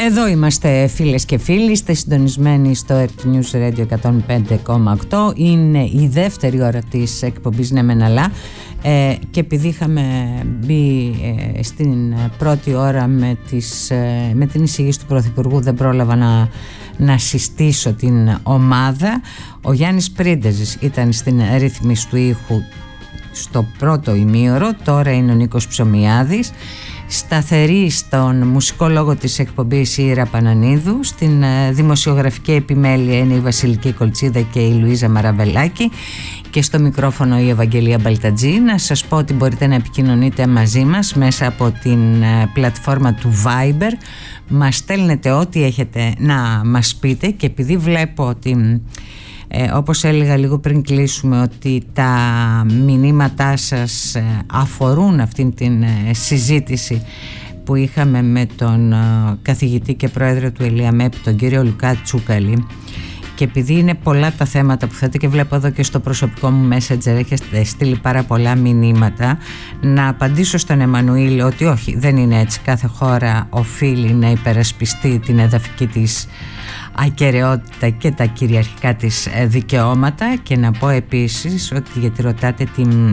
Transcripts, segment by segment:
Εδώ είμαστε φίλες και φίλοι, είστε συντονισμένοι στο Earth News Radio 105,8. Είναι η δεύτερη ώρα της εκπομπής Ναι Μεν Αλλά, και επειδή είχαμε μπει στην πρώτη ώρα με την εισηγήση του Πρωθυπουργού, δεν πρόλαβα να συστήσω την ομάδα. Ο Γιάννης Πρίντεζης ήταν στην ρύθμιση του ήχου στο πρώτο ημίωρο, τώρα είναι ο Νίκος Ψωμιάδης. Σταθερή στον μουσικό λόγο της εκπομπής η Ήρα Πανανίδου, στην δημοσιογραφική επιμέλεια είναι η Βασιλική Κολτσίδα και η Λουίζα Μαραβελάκη, και στο μικρόφωνο η Ευαγγελία Μπαλτατζή. Να σας πω ότι μπορείτε να επικοινωνείτε μαζί μας μέσα από την πλατφόρμα του Viber. Μας στέλνετε ό,τι έχετε να μας πείτε, και επειδή βλέπω ότι όπως έλεγα λίγο πριν κλείσουμε, ότι τα μηνύματά σας αφορούν αυτήν την συζήτηση που είχαμε με τον καθηγητή και πρόεδρο του ΕΛΙΑΜΕΠ, τον κύριο Λουκά Τσούκαλη, και επειδή είναι πολλά τα θέματα που θέτε, και βλέπω εδώ και στο προσωπικό μου Messenger έχετε στείλει πάρα πολλά μηνύματα, να απαντήσω στον Εμμανουήλ ότι όχι, δεν είναι έτσι. Κάθε χώρα οφείλει να υπερασπιστεί την εδαφική της ακεραιότητα και τα κυριαρχικά της δικαιώματα. Και να πω επίσης ότι, γιατί ρωτάτε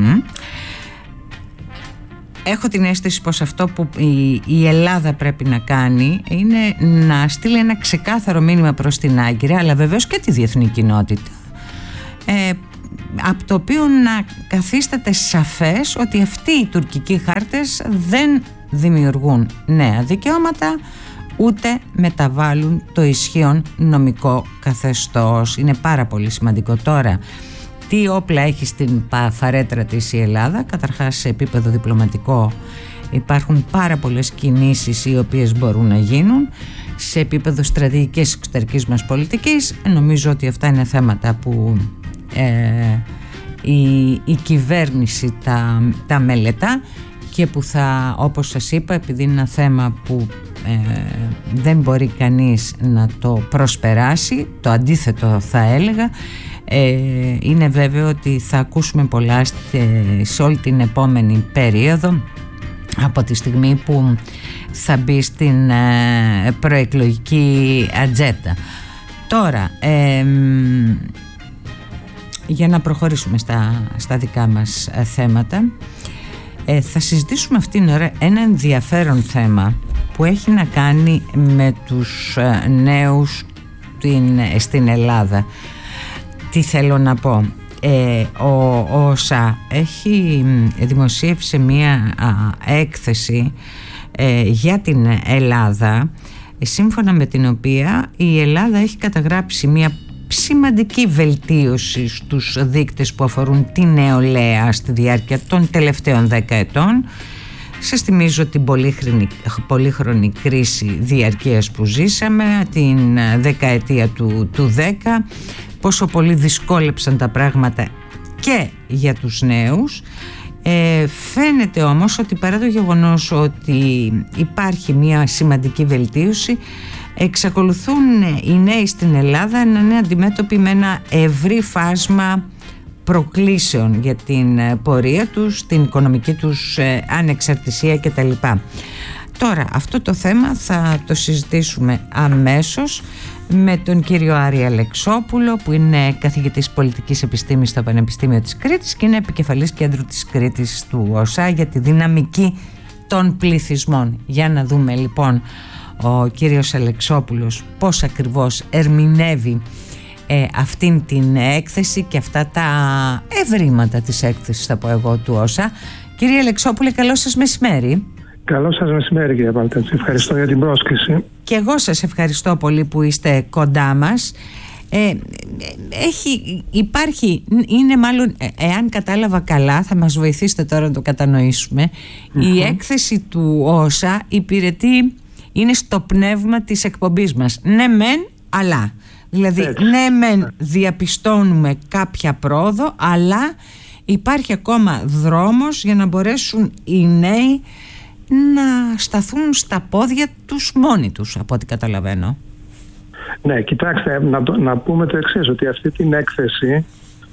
έχω την αίσθηση πως αυτό που η Ελλάδα πρέπει να κάνει είναι να στείλει ένα ξεκάθαρο μήνυμα προς την Άγκυρα, αλλά βεβαίως και τη διεθνή κοινότητα, από το οποίο να καθίσταται σαφές ότι αυτοί οι τουρκικοί χάρτες δεν δημιουργούν νέα δικαιώματα, ούτε μεταβάλλουν το ισχύον νομικό καθεστώς. Είναι πάρα πολύ σημαντικό. Τώρα, τι όπλα έχει στην φαρέτρα της η Ελλάδα? Καταρχάς, σε επίπεδο διπλωματικό υπάρχουν πάρα πολλές κινήσεις οι οποίες μπορούν να γίνουν. Σε επίπεδο στρατηγικής εξωτερικής μας πολιτικής, νομίζω ότι αυτά είναι θέματα που η κυβέρνηση τα μελετά, και που θα, όπως σας είπα, επειδή είναι ένα θέμα που δεν μπορεί κανείς να το προσπεράσει, το αντίθετο θα έλεγα, είναι βέβαιο ότι θα ακούσουμε πολλά σε όλη την επόμενη περίοδο, από τη στιγμή που θα μπει στην προεκλογική ατζέντα. Τώρα, για να προχωρήσουμε στα δικά μας θέματα, θα συζητήσουμε αυτήν την ώρα ένα ενδιαφέρον θέμα που έχει να κάνει με τους νέους στην Ελλάδα. Τι θέλω να πω? Ο ΩΣΑ έχει δημοσίευσε μία έκθεση για την Ελλάδα, σύμφωνα με την οποία η Ελλάδα έχει καταγράψει μία σημαντική βελτίωση στους δείκτες που αφορούν τη νεολαία στη διάρκεια των τελευταίων 10 ετών. Σας θυμίζω την πολύχρονη κρίση διαρκείας που ζήσαμε, την δεκαετία του 10, πόσο πολύ δυσκόλεψαν τα πράγματα και για τους νέους. Φαίνεται όμως ότι, παρά το γεγονός ότι υπάρχει μια σημαντική βελτίωση, εξακολουθούν οι νέοι στην Ελλάδα να είναι αντιμέτωποι με ένα ευρύ φάσμα προκλήσεων για την πορεία τους, την οικονομική τους ανεξαρτησία κτλ. Τώρα, αυτό το θέμα θα το συζητήσουμε αμέσως με τον κύριο Άρη Αλεξόπουλο, που είναι καθηγητής πολιτικής επιστήμης στο Πανεπιστήμιο της Κρήτης και είναι επικεφαλής κέντρου της Κρήτης του ΩΣΑ για τη δυναμική των πληθυσμών. Για να δούμε λοιπόν ο κύριος Αλεξόπουλος πώς ακριβώς ερμηνεύει αυτήν την έκθεση και αυτά τα ευρήματα της έκθεσης, θα πω εγώ, του ΩΣΑ. Κύριε Αλεξόπουλε, καλό σας μεσημέρι. Καλό σας μεσημέρι, κύριε Παλτατζή. Ευχαριστώ για την πρόσκληση. Και εγώ σας ευχαριστώ πολύ που είστε κοντά μας. Είναι μάλλον, εάν κατάλαβα καλά, θα μας βοηθήσετε τώρα να το κατανοήσουμε, η έκθεση του ΩΣΑ υπηρετεί, είναι στο πνεύμα της εκπομπής μας. Ναι μεν, αλλά. Δηλαδή, ναι μεν διαπιστώνουμε κάποια πρόοδο, αλλά υπάρχει ακόμα δρόμος για να μπορέσουν οι νέοι να σταθούν στα πόδια τους μόνοι τους, από ό,τι καταλαβαίνω. Ναι, κοιτάξτε, να πούμε το εξής, ότι αυτή την έκθεση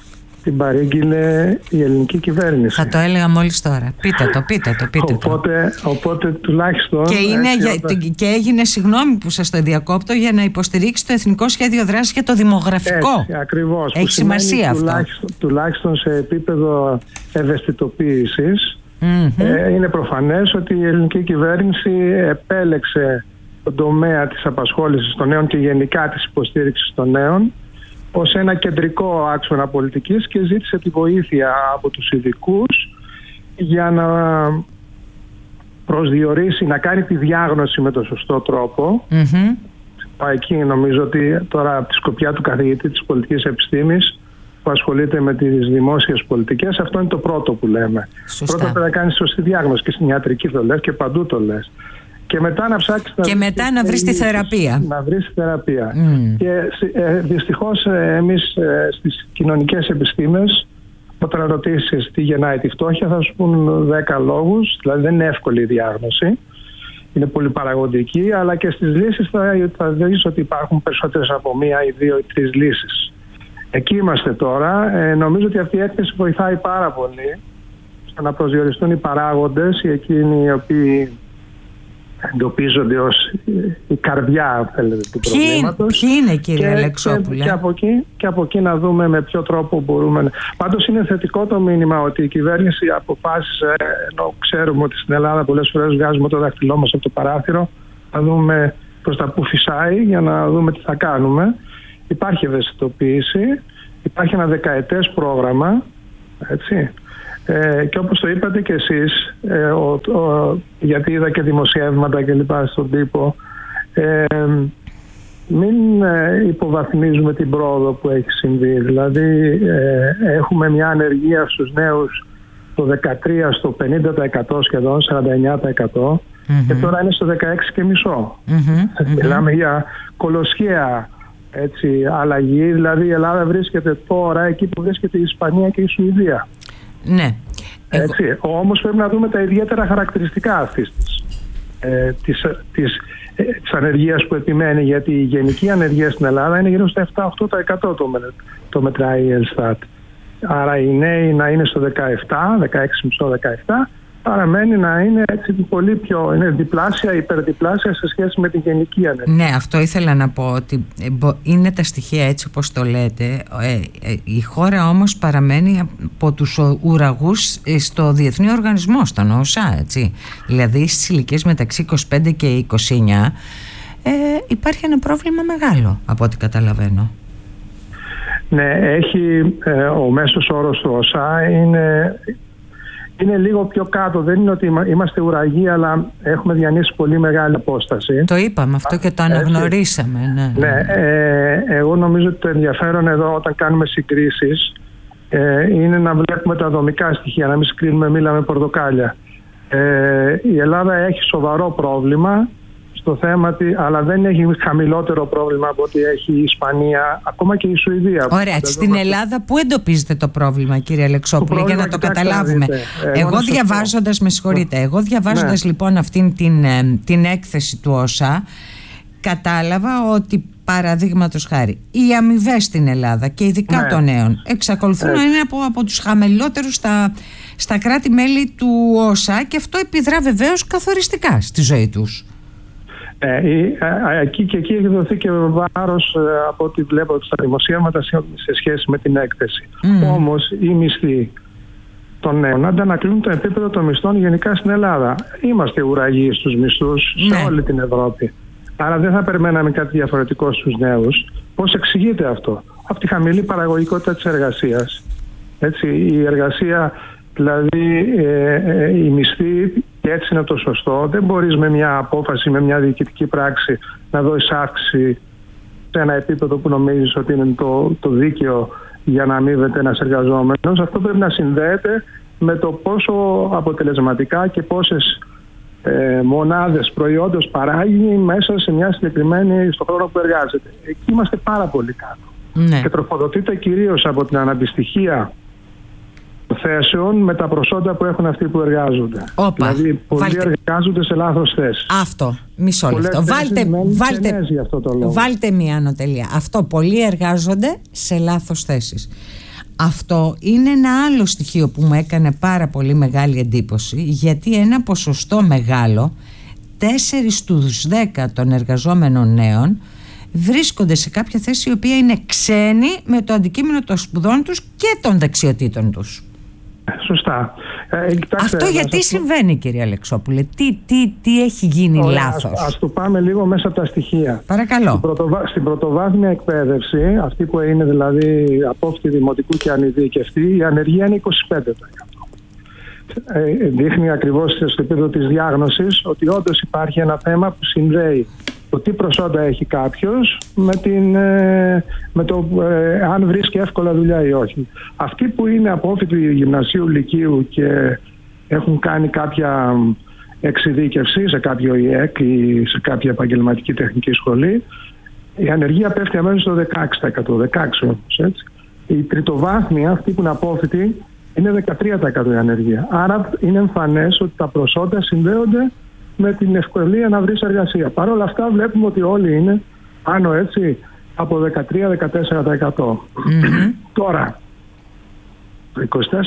την παρήγγειλε η ελληνική κυβέρνηση. Θα το έλεγα μόλις τώρα. Πείτε το. Οπότε τουλάχιστον... Και έγινε, συγγνώμη που σας το διακόπτω, για να υποστηρίξει το Εθνικό Σχέδιο Δράσης για το δημογραφικό. Έτσι, ακριβώς. Έχει σημασία αυτό. Τουλάχιστον σε επίπεδο ευαισθητοποίησης, είναι προφανές ότι η ελληνική κυβέρνηση επέλεξε τον τομέα της απασχόλησης των νέων και γενικά της υποστήριξης των νέων ως ένα κεντρικό άξονα πολιτικής και ζήτησε τη βοήθεια από τους ειδικούς για να προσδιορίσει, να κάνει τη διάγνωση με τον σωστό τρόπο. Εκεί νομίζω ότι τώρα από τη σκοπιά του καθηγητή της πολιτικής επιστήμης που ασχολείται με τις δημόσιες πολιτικές, αυτό είναι το πρώτο που λέμε. Πρώτα πρέπει να κάνεις σωστή διάγνωση, και στην ιατρική το λες και παντού το λες. Και μετά να ψάξεις να βρεις τη θεραπεία. Να βρεις τη θεραπεία. Και δυστυχώς εμείς στις κοινωνικές επιστήμες, όταν ρωτήσεις τι γεννάει τη φτώχεια, θα σου πούν 10 λόγους. Δηλαδή δεν είναι εύκολη η διάγνωση. Είναι πολύ παραγωγική, αλλά και στις λύσεις θα δεις ότι υπάρχουν περισσότερες από μία ή 2 ή 3 λύσεις. Εκεί είμαστε τώρα. Νομίζω ότι αυτή η έκθεση βοηθάει πάρα πολύ στο να προσδιοριστούν οι παράγοντες, εκείνοι οι οποίοι εντοπίζονται ως η καρδιά, αν θέλετε, του προβλήματος. Ποιοι είναι, κύριε Αλεξόπουλε? Και από εκεί να δούμε με ποιο τρόπο μπορούμε. Πάντως είναι θετικό το μήνυμα ότι η κυβέρνηση αποφάσισε, ενώ ξέρουμε ότι στην Ελλάδα πολλές φορές βγάζουμε το δάχτυλό μας από το παράθυρο, να δούμε προς τα που φυσάει για να δούμε τι θα κάνουμε. Υπάρχει ευαισθητοποίηση, υπάρχει ένα δεκαετές πρόγραμμα, έτσι. Και όπως το είπατε και εσείς, γιατί είδα και δημοσιεύματα και λοιπά στον τύπο, μην υποβαθμίζουμε την πρόοδο που έχει συμβεί. Δηλαδή έχουμε μια ανεργία στους νέους το 13 στο 50%, σχεδόν 49%, και τώρα είναι στο 16,5%. Μιλάμε για κολοσχέα, έτσι, αλλαγή. Δηλαδή η Ελλάδα βρίσκεται τώρα εκεί που βρίσκεται η Ισπανία και η Σουηδία. Ναι. Έτσι. Όμως πρέπει να δούμε τα ιδιαίτερα χαρακτηριστικά αυτής της ανεργίας που επιμένει, γιατί η γενική ανεργία στην Ελλάδα είναι γύρω στο 7-8% το μετράει η Ελστάτ. Άρα οι νέοι να είναι στο 17, 16,5-17, παραμένει να είναι έτσι πολύ πιο, είναι διπλάσια, υπερδιπλάσια σε σχέση με τη γενική ανεργία. Ναι, αυτό ήθελα να πω, ότι είναι τα στοιχεία έτσι όπως το λέτε. Η χώρα όμως παραμένει από τους ουραγούς στο Διεθνή Οργανισμό, στον ΟΣΑ, έτσι. Δηλαδή στις ηλικίες μεταξύ 25 και 29 υπάρχει ένα πρόβλημα μεγάλο, από ό,τι καταλαβαίνω. Ναι, ο μέσος όρος του ΟΣΑ είναι λίγο πιο κάτω. Δεν είναι ότι είμαστε ουραγοί, αλλά έχουμε διανύσει πολύ μεγάλη απόσταση. Το είπαμε αυτό και το αναγνωρίσαμε. Ναι. Εγώ νομίζω ότι το ενδιαφέρον εδώ, όταν κάνουμε συγκρίσεις, είναι να βλέπουμε τα δομικά στοιχεία, να μην συγκρίνουμε μήλα με πορτοκάλια. Η Ελλάδα έχει σοβαρό πρόβλημα στο θέμα, αλλά δεν έχει χαμηλότερο πρόβλημα από ό,τι έχει η Ισπανία, ακόμα και η Σουηδία. Ωραία, στην Ελλάδα πού εντοπίζετε το πρόβλημα, κύριε Αλεξόπουλε, για να το καταλάβουμε? Εγώ διαβάζοντας, με συγχωρείτε, λοιπόν αυτήν την έκθεση του ΟΣΑ, κατάλαβα ότι, παραδείγματος χάρη, οι αμοιβές στην Ελλάδα και ειδικά των νέων εξακολουθούν να είναι από τους χαμηλότερους στα κράτη-μέλη του ΟΣΑ, και αυτό επιδρά βεβαίως καθοριστικά στη ζωή τους. Εκεί έχει δοθεί και βάρος, από ό,τι βλέπω στα δημοσίευματα, σε σχέση με την έκθεση. Όμως οι μισθοί των νέων αντανακλούν το επίπεδο των μισθών γενικά στην Ελλάδα. Είμαστε ουραγοί στους μισθούς σε όλη την Ευρώπη. Άρα δεν θα περιμέναμε κάτι διαφορετικό στους νέους. Πώς εξηγείται αυτό? Από τη χαμηλή παραγωγικότητα της εργασίας. Έτσι, η εργασία, δηλαδή η μισθή, και έτσι είναι το σωστό. Δεν μπορείς με μια απόφαση, με μια διοικητική πράξη να δώσεις αύξηση σε ένα επίπεδο που νομίζεις ότι είναι το δίκαιο για να αμείβεται ένας εργαζόμενος. Αυτό πρέπει να συνδέεται με το πόσο αποτελεσματικά και πόσες μονάδες προϊόντος παράγει μέσα σε μια συγκεκριμένη, στο χρόνο που εργάζεται. Εκεί είμαστε πάρα πολύ κάτω. Και τροφοδοτείται κυρίως από την αναντιστοιχεία θέσεων με τα προσόντα που έχουν αυτοί που εργάζονται. Δηλαδή πολλοί εργάζονται σε λάθος θέση. Αυτό, μισό λεπτό. Βάλτε μία ανωτελεία. Αυτό, πολλοί εργάζονται σε λάθος θέσεις. Αυτό είναι ένα άλλο στοιχείο που μου έκανε πάρα πολύ μεγάλη εντύπωση, γιατί ένα ποσοστό μεγάλο, 4 στους 10 των εργαζόμενων νέων, βρίσκονται σε κάποια θέση η οποία είναι ξένη με το αντικείμενο των σπουδών τους και των δεξιοτήτων τους. Σωστά. Αυτό γιατί συμβαίνει, κυρία Αλεξόπουλε? Τι έχει γίνει λάθος? Ας το πάμε λίγο μέσα από τα στοιχεία. Παρακαλώ. Στην πρωτοβάθμια εκπαίδευση, αυτή που είναι δηλαδή απόφοιτη δημοτικού και ανειδίκευτη, η ανεργία είναι 25%. Δείχνει ακριβώς στο επίπεδο της διάγνωσης ότι όντως υπάρχει ένα θέμα που συνδέει το τι προσόντα έχει κάποιος με το αν βρίσκει εύκολα δουλειά ή όχι. Αυτοί που είναι απόφοιτοι γυμνασίου, λυκείου και έχουν κάνει κάποια εξειδίκευση σε κάποιο ΙΕΚ ή σε κάποια επαγγελματική τεχνική σχολή, η ανεργία πέφτει αμέσως στο 16%, 16% όμως, έτσι. Η τριτοβάθμια, αυτή που είναι απόφοιτοι, είναι 13% η ανεργία. Άρα είναι εμφανές ότι τα προσόντα συνδέονται με την ευκολία να βρεις εργασία. Παρ' όλα αυτά βλέπουμε ότι όλοι είναι πάνω, έτσι, από 13-14%. Τώρα, το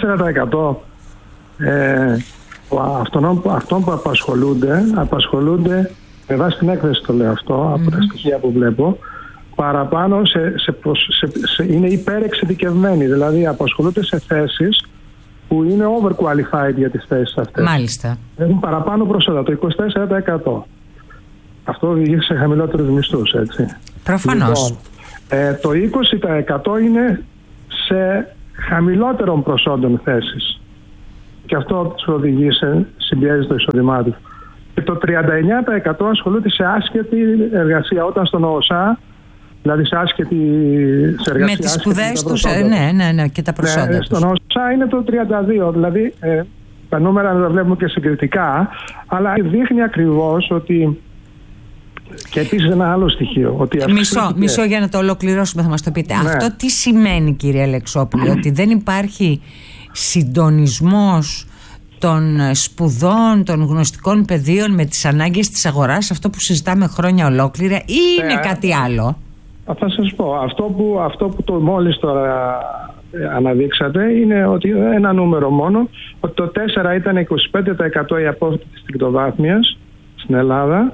24% αυτών που απασχολούνται, με βάση την έκθεση το λέω αυτό, από τα στοιχεία που βλέπω, παραπάνω είναι υπερεξειδικευμένοι, δηλαδή απασχολούνται σε θέσεις που είναι overqualified για τις θέσεις αυτές. Μάλιστα. Έχουν παραπάνω προσόντα, το 24%. Αυτό οδηγεί σε χαμηλότερους μισθούς, έτσι. Προφανώς. Λοιπόν, το 20% είναι σε χαμηλότερων προσόντων θέσεις. Και αυτό τους οδηγεί σε συμπιέζει το εισόδημά τους. Και το 39% ασχολούνται σε άσχετη εργασία, όταν στον ΟΣΑ, δηλαδή σε άσχετη εργασία. Με τις σπουδές τους, ναι, και τα προσόντα τους. Στον ΟΣΑ είναι το 32%, δηλαδή τα νούμερα δεν τα βλέπουμε και συγκριτικά, αλλά δείχνει ακριβώς ότι. Και επίσης ένα άλλο στοιχείο. Ότι μισό για να το ολοκληρώσουμε, θα μας το πείτε. Ναι. Αυτό τι σημαίνει, κύριε Αλεξόπουλε? Ότι δεν υπάρχει συντονισμός των σπουδών, των γνωστικών πεδίων με τις ανάγκες της αγοράς, αυτό που συζητάμε χρόνια ολόκληρα, ή είναι κάτι άλλο? Θα σας πω. Αυτό που το μόλις τώρα αναδείξατε είναι ότι ένα νούμερο μόνο, ότι το 4 ήταν 25% η απόφοιτη της τριτοβάθμιας στην Ελλάδα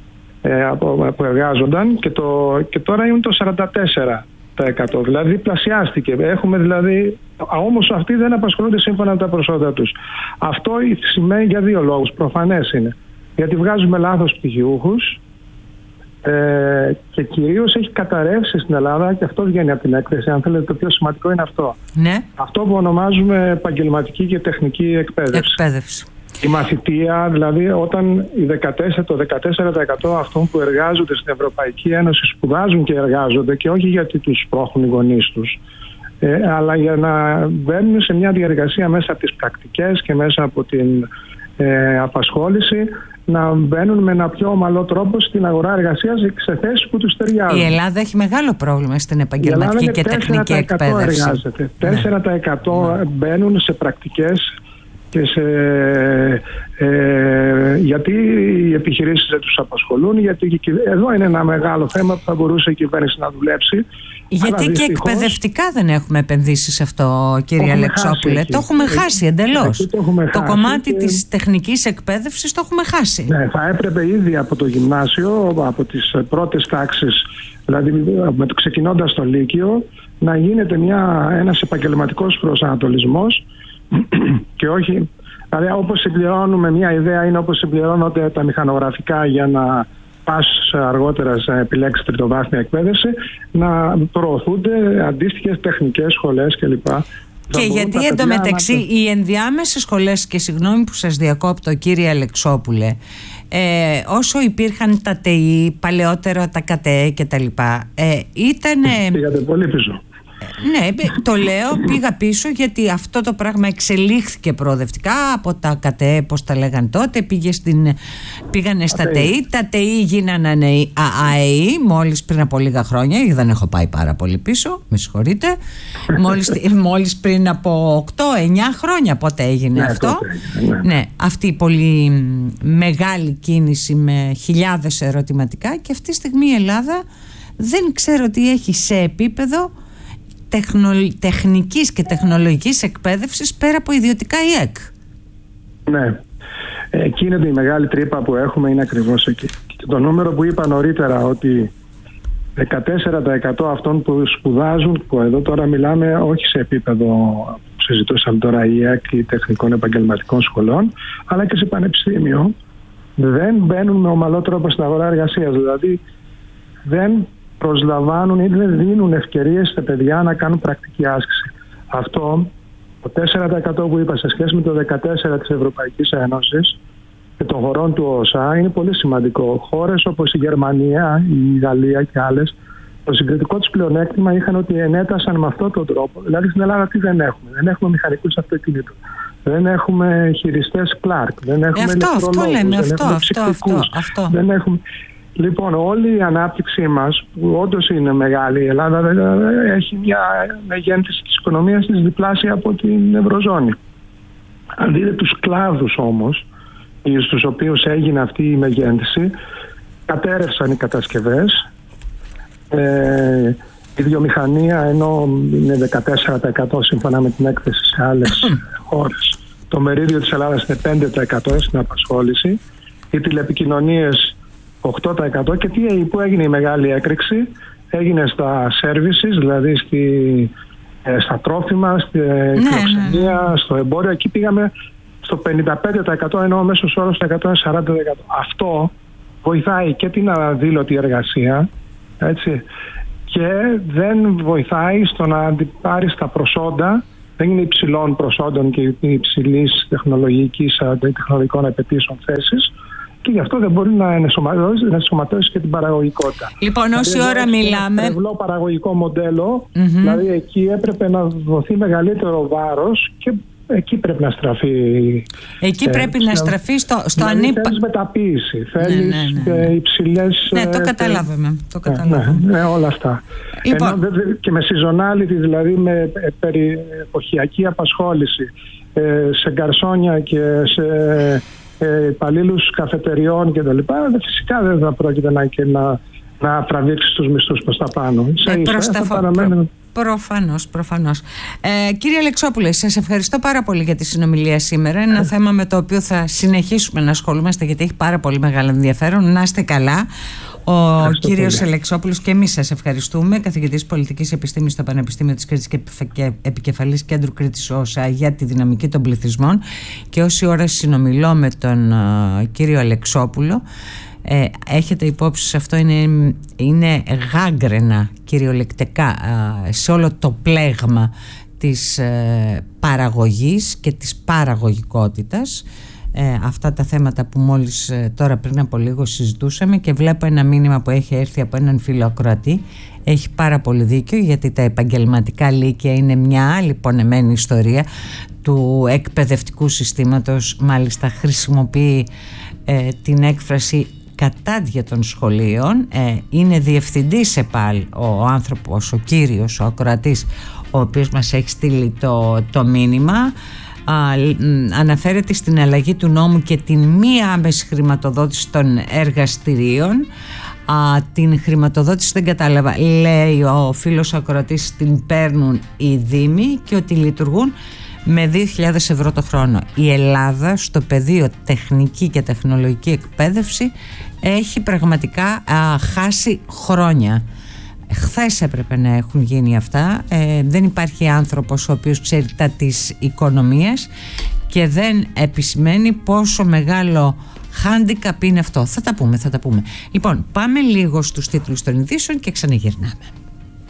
που εργάζονταν και τώρα είναι το 44%. Δηλαδή διπλασιάστηκε. Έχουμε δηλαδή, όμως αυτοί δεν απασχολούνται σύμφωνα με τα προσόντα τους. Αυτό σημαίνει για δύο λόγους. Προφανές είναι. Γιατί βγάζουμε λάθος πτυχιούχους και κυρίως έχει καταρρεύσει στην Ελλάδα, και αυτό βγαίνει από την έκθεση. Αν θέλετε, το πιο σημαντικό είναι αυτό. Ναι. Αυτό που ονομάζουμε επαγγελματική και τεχνική εκπαίδευση. Η μαθητεία, δηλαδή όταν το 14% αυτών που εργάζονται στην Ευρωπαϊκή Ένωση σπουδάζουν και εργάζονται, και όχι γιατί τους σπρώχνουν οι γονείς τους, αλλά για να μπαίνουν σε μια διαδικασία μέσα από τις πρακτικές και μέσα από την απασχόληση, να μπαίνουν με ένα πιο ομαλό τρόπο στην αγορά εργασίας σε θέσεις που τους ταιριάζουν. Η Ελλάδα έχει μεγάλο πρόβλημα στην επαγγελματική και τεχνική εκπαίδευση. 4% μπαίνουν σε πρακτικές και γιατί οι επιχειρήσεις δεν τους απασχολούν, γιατί εδώ είναι ένα μεγάλο θέμα που θα μπορούσε η κυβέρνηση να δουλέψει. Γιατί και εκπαιδευτικά δεν έχουμε επενδύσει σε αυτό, κύριε Αλεξόπουλε. Το έχουμε χάσει εντελώς. Το κομμάτι της τεχνικής εκπαίδευσης το έχουμε χάσει. Ναι, θα έπρεπε ήδη από το γυμνάσιο, από τις πρώτες τάξεις, δηλαδή ξεκινώντας το Λύκειο, να γίνεται ένας επαγγελματικός προσανατολισμός και όχι. Δηλαδή, όπως συμπληρώνουμε, μια ιδέα είναι όπως συμπληρώνονται τα μηχανογραφικά για να πας αργότερα σε επιλέξει τριτοβάθμια εκπαίδευση, να προωθούνται αντίστοιχες τεχνικές σχολές κλπ. Και γιατί εντωμεταξύ οι ενδιάμεσες σχολές, και συγγνώμη που σας διακόπτω, κύριε Αλεξόπουλε, όσο υπήρχαν τα ΤΕΙ, παλαιότερα τα ΚΑΤΕ και τα λοιπά, πήγατε πολύ πίσω. Ναι, το λέω, πήγα πίσω, γιατί αυτό το πράγμα εξελίχθηκε προοδευτικά από τα ΚΑΤΕ, πώς τα λέγαν τότε, πήγανε στα ΤΕΙ, τα ΤΕΙ γίνανε ΑΕΗ μόλις πριν από λίγα χρόνια, δεν έχω πάει πάρα πολύ πίσω, με συγχωρείτε, μόλις πριν από 8-9 χρόνια πότε έγινε αυτό. Ναι, αυτή η πολύ μεγάλη κίνηση με χιλιάδες ερωτηματικά, και αυτή τη στιγμή η Ελλάδα δεν ξέρω τι έχει σε επίπεδο τεχνικής και τεχνολογικής εκπαίδευσης πέρα από ιδιωτικά ΙΕΚ. Ναι. Εκείνη η μεγάλη τρύπα που έχουμε είναι ακριβώς εκεί. Και το νούμερο που είπα νωρίτερα, ότι 14% αυτών που σπουδάζουν, που εδώ τώρα μιλάμε όχι σε επίπεδο που συζητούσαμε τώρα ΙΕΚ ή τεχνικών επαγγελματικών σχολών, αλλά και σε πανεπιστήμιο, δεν μπαίνουν με ομαλό τρόπο στην αγορά εργασίας. Δηλαδή δεν προσλαμβάνουν ή δεν δίνουν ευκαιρίες σε παιδιά να κάνουν πρακτική άσκηση. Αυτό το 4% που είπα σε σχέση με το 14% της Ευρωπαϊκής Ένωσης και των χωρών του ΟΣΑ είναι πολύ σημαντικό. Χώρες όπως η Γερμανία, η Γαλλία και άλλες, το συγκριτικό τους πλεονέκτημα είχαν ότι ενέτασαν με αυτόν τον τρόπο. Δηλαδή στην Ελλάδα τι δεν έχουμε? Δεν έχουμε μηχανικούς αυτοκινήτων. Δεν έχουμε χειριστές Clark. Δεν έχουμε ηλεκτρολόγους. Αυτό. Δεν έχουμε... Λοιπόν, όλη η ανάπτυξή μας, που όντως είναι μεγάλη, η Ελλάδα έχει μια μεγέθυνση της οικονομίας της διπλάσια από την Ευρωζώνη. Αν δείτε τους κλάδους όμως, στους οποίους έγινε αυτή η μεγέθυνση, κατέρευσαν οι κατασκευές, η βιομηχανία, ενώ είναι 14% σύμφωνα με την έκθεση σε άλλες χώρες, το μερίδιο της Ελλάδας είναι 5% στην απασχόληση, οι τηλεπικοινωνίες 8%. Και που έγινε η μεγάλη έκρηξη? Έγινε στα services, δηλαδή στα τρόφιμα, στη φιλοξενία, στο εμπόριο. Εκεί πήγαμε στο 55%, ενώ ο μέσος όρος στο 140%. Αυτό βοηθάει και την αδήλωτη εργασία, έτσι, και δεν βοηθάει στο να πάρεις τα προσόντα, δεν είναι υψηλών προσόντων και υψηλής τεχνολογικών απαιτήσεων θέσεις, και γι' αυτό δεν μπορεί να ενσωματώσει και την παραγωγικότητα. Λοιπόν, όση ώρα μιλάμε. Ένα παραγωγικό μοντέλο, δηλαδή εκεί έπρεπε να δοθεί μεγαλύτερο βάρος και εκεί πρέπει να στραφεί. Εκεί πρέπει να στραφεί στο ανήπα. Θέλεις μεταποίηση, θέλεις υψηλές. Ναι, το καταλάβαμε. Ναι, όλα αυτά. Λοιπόν. Και με seasonality, δηλαδή με εποχιακή απασχόληση, σε γκαρσόνια και σε υπαλλήλους καφετεριών και τα λοιπά, φυσικά δεν θα πρόκειται να τραβήξει τους μισθούς προς τα πάνω. Προφανώς. Κύριε Αλεξόπουλε, σας ευχαριστώ πάρα πολύ για τη συνομιλία σήμερα. Είναι ένα θέμα με το οποίο θα συνεχίσουμε να ασχολούμαστε, γιατί έχει πάρα πολύ μεγάλο ενδιαφέρον. Να είστε καλά. Ο κύριος Αλεξόπουλος, και εμείς σας ευχαριστούμε, καθηγητής πολιτικής επιστήμης στο Πανεπιστήμιο της Κρήτης και επικεφαλής κέντρου Κρήτης ΟΣΑ για τη δυναμική των πληθυσμών. Και όση ώρα συνομιλώ με τον κύριο Αλεξόπουλο, έχετε υπόψη σε αυτό, είναι γάγκρενα κυριολεκτικά σε όλο το πλέγμα της παραγωγής και της παραγωγικότητας, αυτά τα θέματα που μόλις τώρα πριν από λίγο συζητούσαμε. Και βλέπω ένα μήνυμα που έχει έρθει από έναν φίλο ακροατή. Έχει πάρα πολύ δίκιο, γιατί τα επαγγελματικά λύκεια είναι μια άλλη πονεμένη ιστορία του εκπαιδευτικού συστήματος. Μάλιστα χρησιμοποιεί την έκφραση κατάδια των σχολείων. Είναι διευθυντής ΕΠΑΛ ο άνθρωπος, ο κύριος, ο ακροατής, ο οποίος μας έχει στείλει το μήνυμα. Αναφέρεται στην αλλαγή του νόμου και την μη άμεση χρηματοδότηση των εργαστηρίων. Την χρηματοδότηση δεν κατάλαβα, λέει ο φίλος ακροατής, την παίρνουν οι δήμοι και ότι λειτουργούν με 2.000 ευρώ το χρόνο. Η Ελλάδα στο πεδίο τεχνική και τεχνολογική εκπαίδευση έχει πραγματικά χάσει χρόνια. Χθες έπρεπε να έχουν γίνει αυτά. Δεν υπάρχει άνθρωπος ο οποίος ξέρει τα της οικονομίας και δεν επισημαίνει πόσο μεγάλο handicap είναι αυτό. Θα τα πούμε. Λοιπόν, πάμε λίγο στους τίτλους των ειδήσεων και ξαναγυρνάμε.